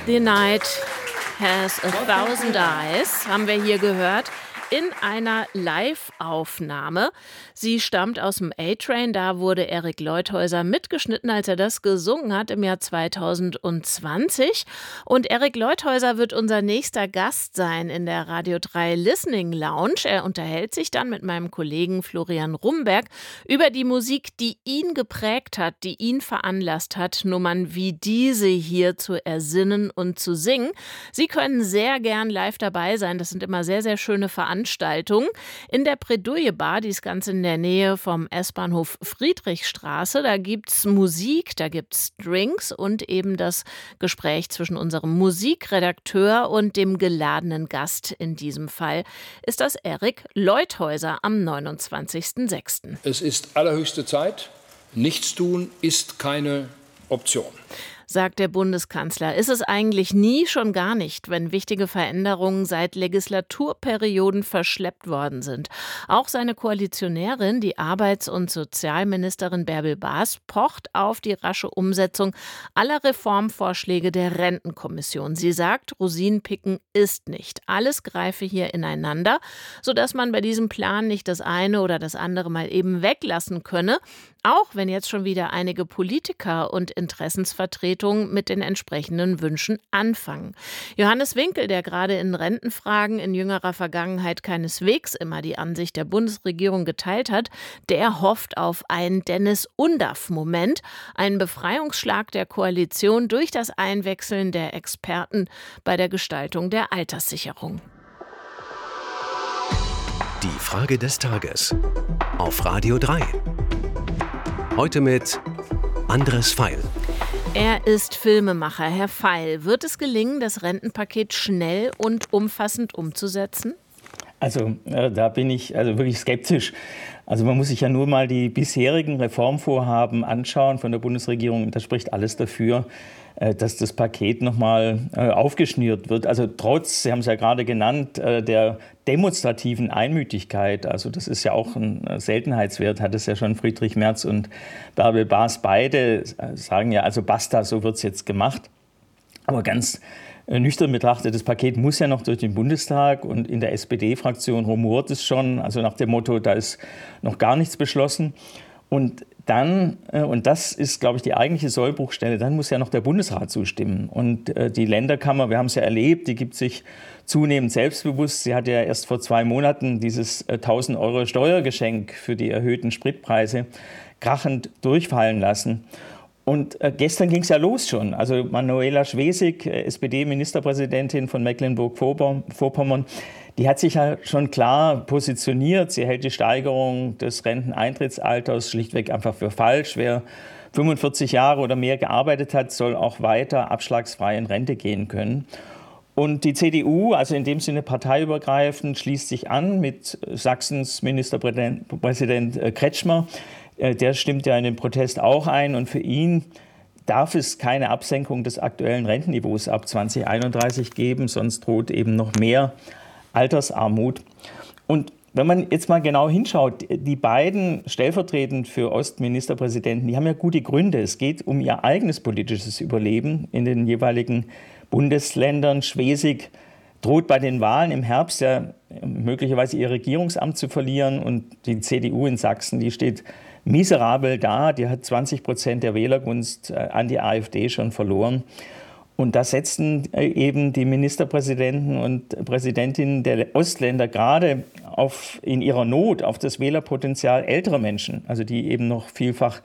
The Night Has a Thousand Eyes, haben wir hier gehört, in einer Live-Aufnahme. Sie stammt aus dem A-Train, da wurde Erik Leuthäuser mitgeschnitten, als er das gesungen hat im Jahr 2020. Und Erik Leuthäuser wird unser nächster Gast sein in der Radio 3 Listening Lounge. Er unterhält sich dann mit meinem Kollegen Florian Rumberg über die Musik, die ihn geprägt hat, die ihn veranlasst hat, Nummern wie diese hier zu ersinnen und zu singen. Sie können sehr gern live dabei sein. Das sind immer sehr, sehr schöne Veranstaltungen in der Bredouille Bar, die ist ganz in der Nähe vom S-Bahnhof Friedrichstraße. Da gibt es Musik, da gibt es Drinks und eben das Gespräch zwischen unserem Musikredakteur und dem geladenen Gast. In diesem Fall ist das Erik Leuthäuser am 29.06. Es ist allerhöchste Zeit. Nichts tun ist keine Option, sagt der Bundeskanzler. Ist es eigentlich nie, schon gar nicht, wenn wichtige Veränderungen seit Legislaturperioden verschleppt worden sind. Auch seine Koalitionärin, die Arbeits- und Sozialministerin Bärbel Baas, pocht auf die rasche Umsetzung aller Reformvorschläge der Rentenkommission. Sie sagt, Rosinenpicken ist nicht. Alles greife hier ineinander, sodass man bei diesem Plan nicht das eine oder das andere mal eben weglassen könne. Auch wenn jetzt schon wieder einige Politiker und Interessensvertretungen mit den entsprechenden Wünschen anfangen. Johannes Winkel, der gerade in Rentenfragen in jüngerer Vergangenheit keineswegs immer die Ansicht der Bundesregierung geteilt hat, der hofft auf einen Dennis-Undaff-Moment, einen Befreiungsschlag der Koalition durch das Einwechseln der Experten bei der Gestaltung der Alterssicherung. Die Frage des Tages auf Radio 3. Heute mit Andres Feil. Er ist Filmemacher. Herr Feil, wird es gelingen, das Rentenpaket schnell und umfassend umzusetzen? Also da bin ich wirklich skeptisch. Also man muss sich ja nur mal die bisherigen Reformvorhaben anschauen von der Bundesregierung. Das spricht alles dafür, dass das Paket nochmal aufgeschnürt wird. Also trotz, Sie haben es ja gerade genannt, der demonstrativen Einmütigkeit. Also das ist ja auch ein Seltenheitswert, hat es ja schon Friedrich Merz und Bärbel Baas beide sagen ja, also basta, so wird es jetzt gemacht. Aber ganz nüchtern betrachtet, das Paket muss ja noch durch den Bundestag und in der SPD-Fraktion rumort es schon, also nach dem Motto, da ist noch gar nichts beschlossen. Und dann, und das ist, glaube ich, die eigentliche Sollbruchstelle, dann muss ja noch der Bundesrat zustimmen. Und die Länderkammer, wir haben es ja erlebt, die gibt sich zunehmend selbstbewusst. Sie hat ja erst vor 2 Monaten dieses 1.000 Euro Steuergeschenk für die erhöhten Spritpreise krachend durchfallen lassen. Und gestern ging es ja los schon. Also Manuela Schwesig, SPD-Ministerpräsidentin von Mecklenburg-Vorpommern, die hat sich ja schon klar positioniert. Sie hält die Steigerung des Renteneintrittsalters schlichtweg einfach für falsch. Wer 45 Jahre oder mehr gearbeitet hat, soll auch weiter abschlagsfrei in Rente gehen können. Und die CDU, also in dem Sinne parteiübergreifend, schließt sich an mit Sachsens Ministerpräsident Kretschmer. Der stimmt ja in den Protest auch ein und für ihn darf es keine Absenkung des aktuellen Rentenniveaus ab 2031 geben, sonst droht eben noch mehr Altersarmut. Und wenn man jetzt mal genau hinschaut, die beiden stellvertretend für Ostministerpräsidenten, die haben ja gute Gründe. Es geht um ihr eigenes politisches Überleben in den jeweiligen Bundesländern. Schwesig droht bei den Wahlen im Herbst ja möglicherweise ihr Regierungsamt zu verlieren und die CDU in Sachsen, die steht miserabel da, die hat 20% der Wählergunst an die AfD schon verloren. Und da setzten eben die Ministerpräsidenten und Präsidentinnen der Ostländer gerade in ihrer Not auf das Wählerpotenzial älterer Menschen, also die eben noch vielfach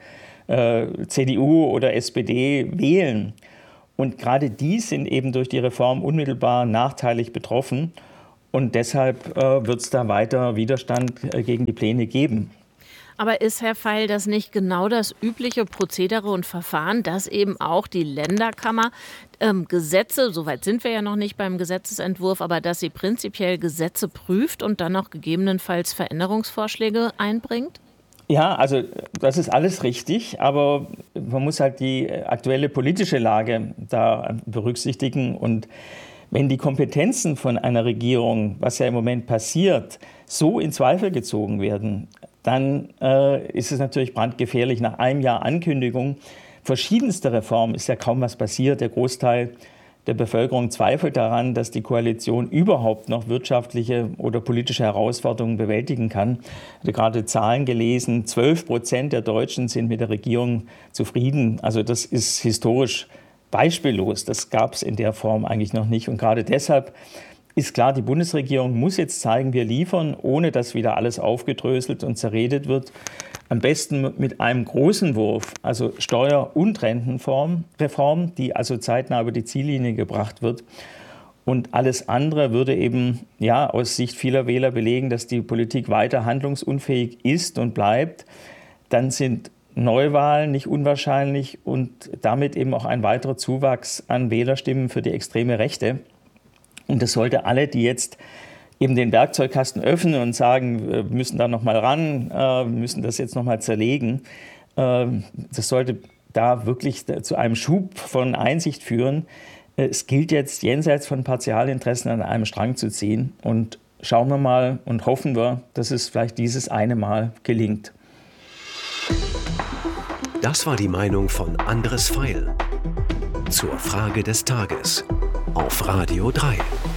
CDU oder SPD wählen. Und gerade die sind eben durch die Reform unmittelbar nachteilig betroffen. Und deshalb wird es da weiter Widerstand gegen die Pläne geben. Aber ist, Herr Feil, das nicht genau das übliche Prozedere und Verfahren, dass eben auch die Länderkammer Gesetze, soweit sind wir ja noch nicht beim Gesetzesentwurf, aber dass sie prinzipiell Gesetze prüft und dann auch gegebenenfalls Veränderungsvorschläge einbringt? Ja, also das ist alles richtig, aber man muss halt die aktuelle politische Lage da berücksichtigen. Und wenn die Kompetenzen von einer Regierung, was ja im Moment passiert, so in Zweifel gezogen werden, dann ist es natürlich brandgefährlich. Nach einem Jahr Ankündigung verschiedenster Reformen ist ja kaum was passiert. Der Großteil der Bevölkerung zweifelt daran, dass die Koalition überhaupt noch wirtschaftliche oder politische Herausforderungen bewältigen kann. Ich hatte gerade Zahlen gelesen, 12% der Deutschen sind mit der Regierung zufrieden. Also das ist historisch beispiellos. Das gab es in der Form eigentlich noch nicht. Und gerade deshalb ist klar, die Bundesregierung muss jetzt zeigen, wir liefern, ohne dass wieder alles aufgedröselt und zerredet wird. Am besten mit einem großen Wurf, also Steuer- und Rentenreform, die also zeitnah über die Ziellinie gebracht wird. Und alles andere würde eben aus Sicht vieler Wähler belegen, dass die Politik weiter handlungsunfähig ist und bleibt. Dann sind Neuwahlen nicht unwahrscheinlich und damit eben auch ein weiterer Zuwachs an Wählerstimmen für die extreme Rechte. Und das sollte alle, die jetzt eben den Werkzeugkasten öffnen und sagen, wir müssen da noch mal ran, wir müssen das jetzt noch mal zerlegen, das sollte da wirklich zu einem Schub von Einsicht führen. Es gilt jetzt, jenseits von Partialinteressen an einem Strang zu ziehen. Und schauen wir mal und hoffen wir, dass es vielleicht dieses eine Mal gelingt. Das war die Meinung von Andres Feil zur Frage des Tages auf Radio 3.